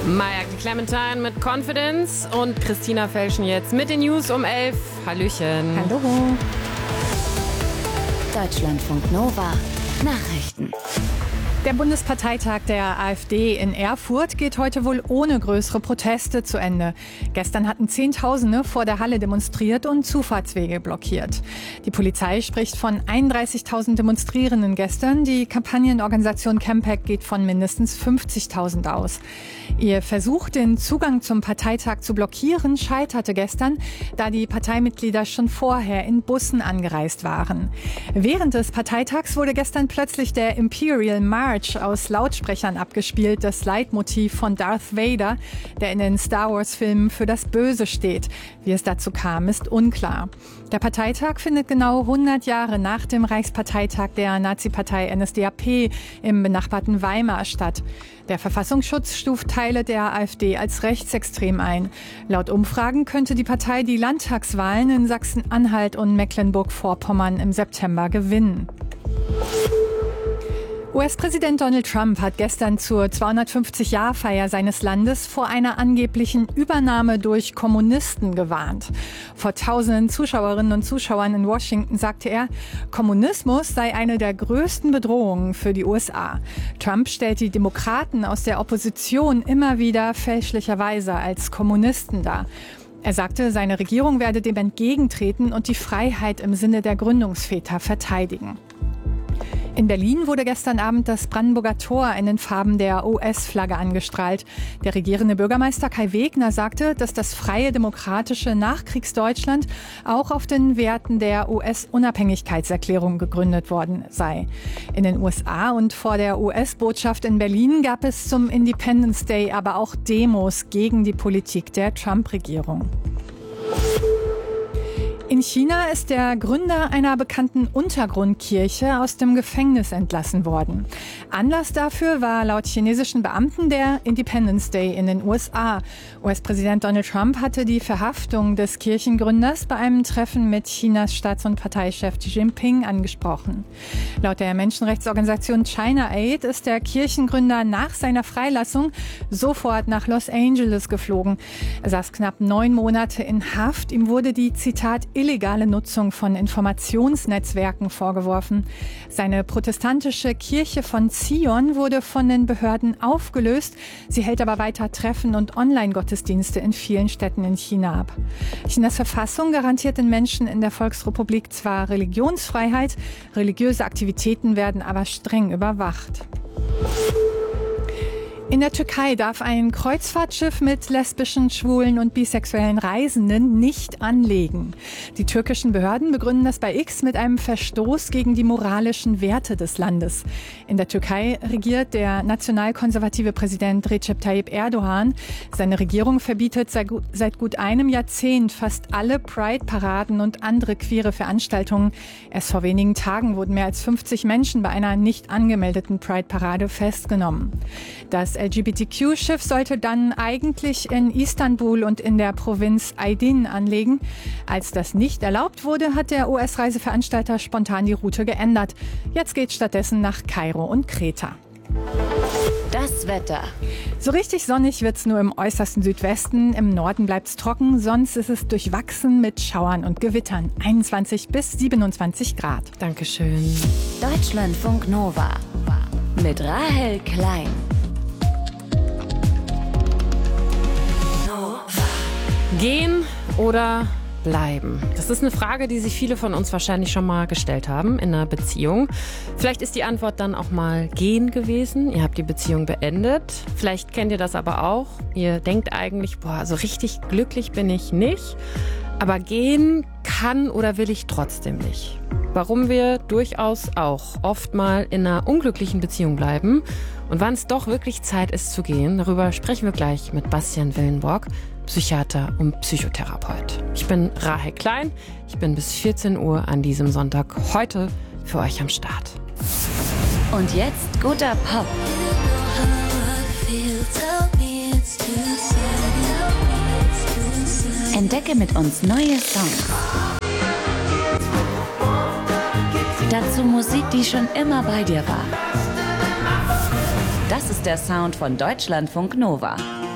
Maya Clementine mit Confidence und Christina Felschen jetzt mit den News um 11. Hallöchen. Hallo. Deutschlandfunk Nova. Nachrichten. Der Bundesparteitag der AfD in Erfurt geht heute wohl ohne größere Proteste zu Ende. Gestern hatten Zehntausende vor der Halle demonstriert und Zufahrtswege blockiert. Die Polizei spricht von 31.000 Demonstrierenden gestern. Die Kampagnenorganisation Campact geht von mindestens 50.000 aus. Ihr Versuch, den Zugang zum Parteitag zu blockieren, scheiterte gestern, da die Parteimitglieder schon vorher in Bussen angereist waren. Während des Parteitags wurde gestern plötzlich der Imperial March aus Lautsprechern abgespielt, das Leitmotiv von Darth Vader, der in den Star-Wars-Filmen für das Böse steht. Wie es dazu kam, ist unklar. Der Parteitag findet genau 100 Jahre nach dem Reichsparteitag der Nazi-Partei NSDAP im benachbarten Weimar statt. Der Verfassungsschutz stuft Teile der AfD als rechtsextrem ein. Laut Umfragen könnte die Partei die Landtagswahlen in Sachsen-Anhalt und Mecklenburg-Vorpommern im September gewinnen. US-Präsident Donald Trump hat gestern zur 250-Jahr-Feier seines Landes vor einer angeblichen Übernahme durch Kommunisten gewarnt. Vor tausenden Zuschauerinnen und Zuschauern in Washington sagte er, Kommunismus sei eine der größten Bedrohungen für die USA. Trump stellt die Demokraten aus der Opposition immer wieder fälschlicherweise als Kommunisten dar. Er sagte, seine Regierung werde dem entgegentreten und die Freiheit im Sinne der Gründungsväter verteidigen. In Berlin wurde gestern Abend das Brandenburger Tor in den Farben der US-Flagge angestrahlt. Der regierende Bürgermeister Kai Wegner sagte, dass das freie, demokratische Nachkriegsdeutschland auch auf den Werten der US-Unabhängigkeitserklärung gegründet worden sei. In den USA und vor der US-Botschaft in Berlin gab es zum Independence Day aber auch Demos gegen die Politik der Trump-Regierung. In China ist der Gründer einer bekannten Untergrundkirche aus dem Gefängnis entlassen worden. Anlass dafür war laut chinesischen Beamten der Independence Day in den USA. US-Präsident Donald Trump hatte die Verhaftung des Kirchengründers bei einem Treffen mit Chinas Staats- und Parteichef Xi Jinping angesprochen. Laut der Menschenrechtsorganisation China Aid ist der Kirchengründer nach seiner Freilassung sofort nach Los Angeles geflogen. Er saß knapp 9 Monate in Haft. Ihm wurde die, Zitat, illegale Nutzung von Informationsnetzwerken vorgeworfen. Seine protestantische Kirche von Zion wurde von den Behörden aufgelöst. Sie hält aber weiter Treffen und Online-Gottesdienste in vielen Städten in China ab. Chinas Verfassung garantiert den Menschen in der Volksrepublik zwar Religionsfreiheit, religiöse Aktivitäten werden aber streng überwacht. In der Türkei darf ein Kreuzfahrtschiff mit lesbischen, schwulen und bisexuellen Reisenden nicht anlegen. Die türkischen Behörden begründen das bei X mit einem Verstoß gegen die moralischen Werte des Landes. In der Türkei regiert der nationalkonservative Präsident Recep Tayyip Erdogan. Seine Regierung verbietet seit gut einem Jahrzehnt fast alle Pride-Paraden und andere queere Veranstaltungen. Erst vor wenigen Tagen wurden mehr als 50 Menschen bei einer nicht angemeldeten Pride-Parade festgenommen. Das LGBTQ-Schiff sollte dann eigentlich in Istanbul und in der Provinz Aydin anlegen. Als das nicht erlaubt wurde, hat der US-Reiseveranstalter spontan die Route geändert. Jetzt geht stattdessen nach Kairo und Kreta. Das Wetter. So richtig sonnig wird's nur im äußersten Südwesten. Im Norden bleibt's trocken, sonst ist es durchwachsen mit Schauern und Gewittern. 21 bis 27 Grad. Dankeschön. Deutschlandfunk Nova mit Rahel Klein. Gehen oder bleiben? Das ist eine Frage, die sich viele von uns wahrscheinlich schon mal gestellt haben in einer Beziehung. Vielleicht ist die Antwort dann auch mal gehen gewesen. Ihr habt die Beziehung beendet. Vielleicht kennt ihr das aber auch. Ihr denkt eigentlich, so richtig glücklich bin ich nicht. Aber gehen kann oder will ich trotzdem nicht. Warum wir durchaus auch oft mal in einer unglücklichen Beziehung bleiben und wann es doch wirklich Zeit ist zu gehen, darüber sprechen wir gleich mit Bastian Willenborg, Psychiater und Psychotherapeut. Ich bin Rahel Klein. Ich bin bis 14 Uhr an diesem Sonntag heute für euch am Start. Und jetzt guter Pop. Entdecke mit uns neue Songs. Dazu Musik, die schon immer bei dir war. Das ist der Sound von Deutschlandfunk Nova.